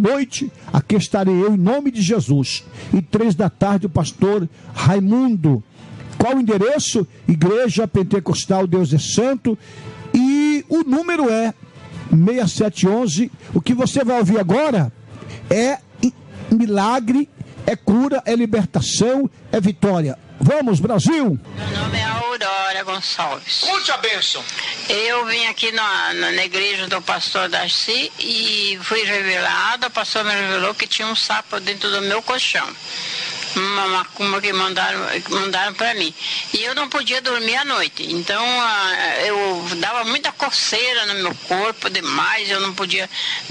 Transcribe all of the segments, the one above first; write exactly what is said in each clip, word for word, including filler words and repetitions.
noite, aqui estarei eu em nome de Jesus. E três da tarde o pastor Raimundo. Qual o endereço? Igreja Pentecostal Deus é Santo. E o número é seis sete um um. O que você vai ouvir agora é milagre, é cura, é libertação, é vitória. Vamos, Brasil! Meu nome é Aurora Gonçalves. Conte a bênção. Eu vim aqui na, na, na igreja do pastor Darcy e fui revelada. O pastor me revelou que tinha um sapo dentro do meu colchão. Uma macumba que mandaram, mandaram para mim. E eu não podia dormir à noite. Então eu dava muita coceira no meu corpo demais. Eu não podia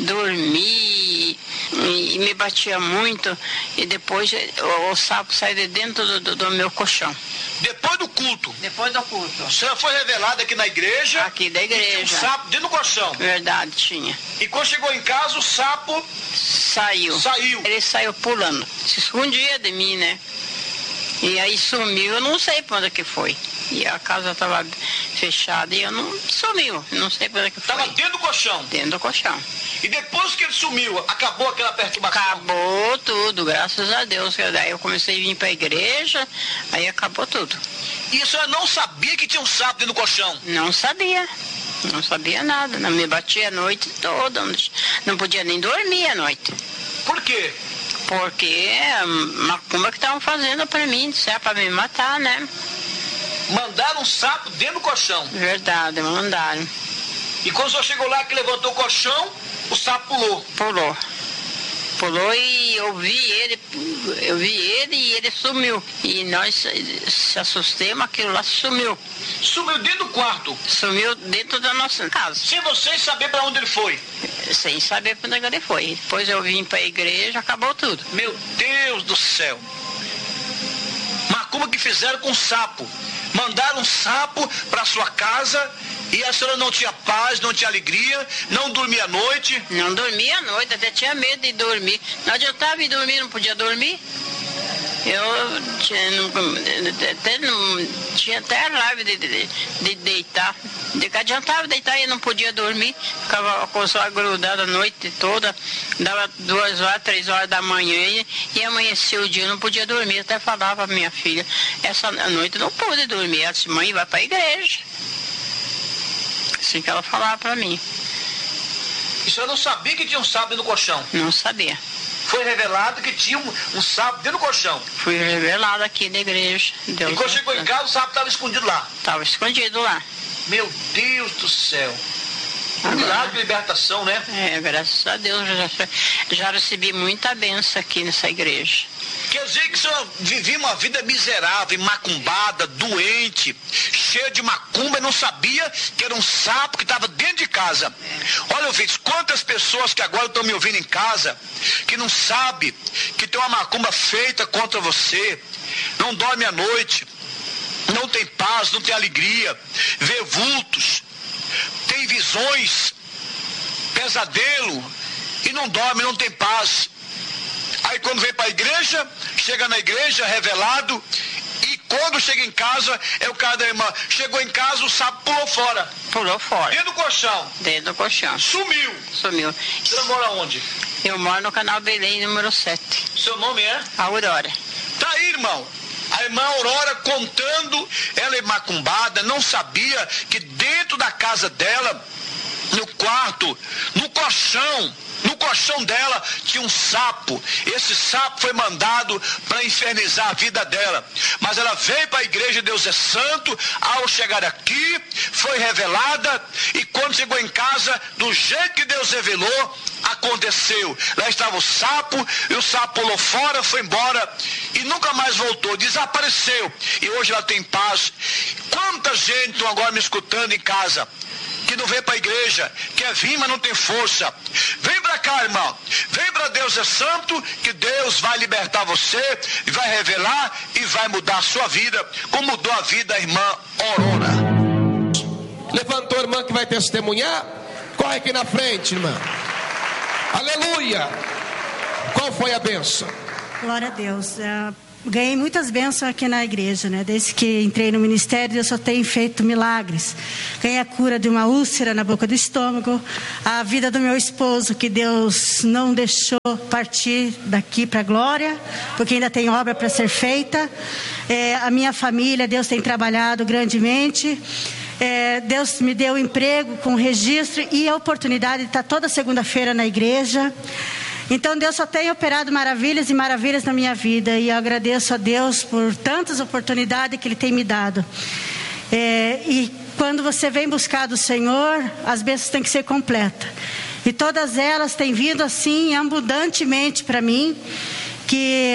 dormir e, e me batia muito. E depois o, o sapo saiu de dentro do, do, do meu colchão. Depois do culto? Depois do culto. A senhora foi revelada aqui na igreja? Aqui da igreja. E tinha um sapo dentro do colchão? Verdade, tinha. E quando chegou em casa, o sapo... Saiu. Saiu. Ele saiu pulando. Se escondia de mim, né? E aí sumiu. Eu não sei para onde que foi. E a casa estava fechada e eu não... Sumiu. Não sei para onde que foi. Estava dentro do colchão? Dentro do colchão. E depois que ele sumiu, acabou aquela perturbação? Acabou tudo, graças a Deus. Daí eu comecei a vir para a igreja, aí acabou tudo. E a senhora não sabia que tinha um sapo dentro do colchão? Não sabia. Não sabia nada. Não me batia a noite toda. Não podia nem dormir à noite. Por quê? Porque é macumba que estavam fazendo para mim, se é para me matar, né? Mandaram um sapo dentro do colchão? Verdade, mandaram. E quando o senhor chegou lá, que levantou o colchão, o sapo pulou? Pulou. Pulou e eu vi ele, eu vi ele e ele sumiu. E nós se assustamos, aquilo lá sumiu. Sumiu dentro do quarto? Sumiu dentro da nossa casa. Sem vocês saber para onde ele foi? Sem saber para onde ele foi. Depois eu vim para a igreja, acabou tudo. Meu Deus do céu! Macumba que fizeram com sapo. Mandaram um sapo para sua casa e a senhora não tinha paz, não tinha alegria, não dormia à noite? Não dormia à noite, até tinha medo de dormir. Não adiantava ir dormir, não podia dormir. Eu tinha, não, até, não, tinha até raiva de, de, de deitar. De que adiantava deitar e eu não podia dormir. Ficava com os olhos grudados a noite toda. Dava duas horas, três horas da manhã e, e amanhecia o dia, eu não podia dormir. Até falava para minha filha, essa noite eu não pude dormir. Ela disse, mãe, vai para a igreja. Assim que ela falava para mim. E a senhora não sabia que tinha um sapo dentro do colchão? Não sabia. Foi revelado que tinha um, um sapo dentro do colchão? Fui revelado aqui na igreja. Deus e quando chegou em casa, o sapo estava escondido lá? Estava escondido lá. Meu Deus do céu. Um milagre de libertação, né? É, graças a Deus. Já, já recebi muita bênção aqui nessa igreja. Quer dizer que o senhor vivia uma vida miserável, macumbada, doente, cheia de macumba e não sabia que era um sapo que estava dentro de casa. É. Olha, ouvintes, quantas pessoas que agora estão me ouvindo em casa, que não sabem que tem uma macumba feita contra você, não dorme à noite, não tem paz, não tem alegria, vê vultos, tem visões, pesadelo, e não dorme, não tem paz. Aí quando vem para a igreja, chega na igreja revelado, e quando chega em casa, é o cara da irmã, chegou em casa, o sapo pulou fora. Pulou fora. Dentro do colchão. Dentro do colchão. Sumiu. Sumiu. Você mora onde? Eu moro no canal Belém, número sete. Seu nome é? Aurora. Tá aí, irmão. A irmã Aurora contando, ela é macumbada, não sabia que dentro da casa dela, no quarto, no colchão, no colchão dela tinha um sapo. Esse sapo foi mandado para infernizar a vida dela. Mas ela veio para a igreja Deus é Santo. Ao chegar aqui, foi revelada. E quando chegou em casa, do jeito que Deus revelou, aconteceu. Lá estava o sapo, e o sapo pulou fora, foi embora e nunca mais voltou, desapareceu. E hoje ela tem paz. Quanta gente estão agora me escutando em casa, que não vem para a igreja, quer vir, mas não tem força. Vem para cá, irmão. Vem para Deus é Santo, que Deus vai libertar você, e vai revelar e vai mudar a sua vida, como mudou a vida da irmã Aurora. Levantou a irmã que vai testemunhar? Corre aqui na frente, irmã. Aleluia! Qual foi a bênção? Glória a Deus. ganhei muitas bênçãos aqui na igreja, né? Desde que entrei no ministério, Deus só tem feito milagres. Ganhei a cura de uma úlcera na boca do estômago, a vida do meu esposo, que Deus não deixou partir daqui para a glória, porque ainda tem obra para ser feita. É, a minha família, Deus tem trabalhado grandemente. É, Deus me deu emprego com registro e a oportunidade de estar toda segunda-feira na igreja. Então Deus só tem operado maravilhas e maravilhas na minha vida, e eu agradeço a Deus por tantas oportunidades que Ele tem me dado. É, e quando você vem buscar do Senhor, as bênçãos têm que ser completas, e todas elas têm vindo assim abundantemente para mim, que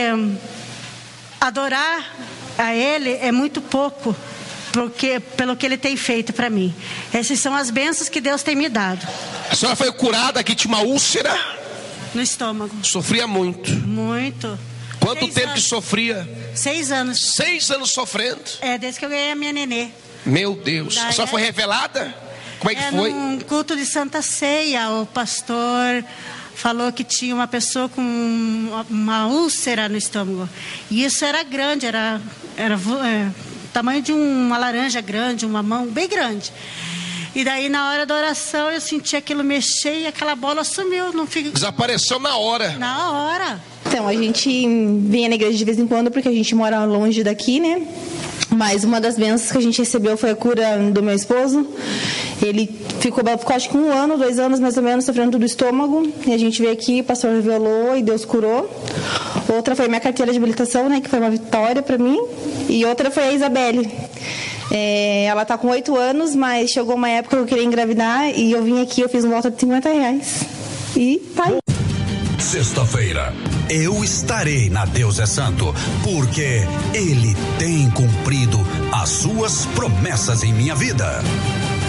adorar a Ele é muito pouco porque, pelo que Ele tem feito para mim. Essas são as bênçãos que Deus tem me dado. A senhora foi curada, aqui tinha uma úlcera no estômago. Sofria muito. Muito. Quanto Seis tempo anos. que sofria? Seis anos. Seis anos sofrendo? É, desde que eu ganhei a minha nenê. Meu Deus. Daí A senhora é... foi revelada? Como é que é, foi? Num culto de Santa Ceia, o pastor falou que tinha uma pessoa com uma, uma úlcera no estômago. E isso era grande, era, era é, tamanho de uma laranja grande, uma mão bem grande. E daí, na hora da oração, eu senti aquilo mexer e aquela bola sumiu. Não fica... Desapareceu na hora. Na hora. Então, a gente vem na igreja de vez em quando porque a gente mora longe daqui, né? Mas uma das bênçãos que a gente recebeu foi a cura do meu esposo. Ele ficou, ficou acho que um ano, dois anos mais ou menos, sofrendo do estômago. E a gente veio aqui, o pastor revelou e Deus curou. Outra foi minha carteira de habilitação, né? Que foi uma vitória para mim. E outra foi a Isabelle. É, ela está com oito anos, mas chegou uma época que eu queria engravidar e eu vim aqui, eu fiz um volta de cinquenta reais. E tá aí. Sexta-feira, eu estarei na Deus é Santo, porque Ele tem cumprido as suas promessas em minha vida.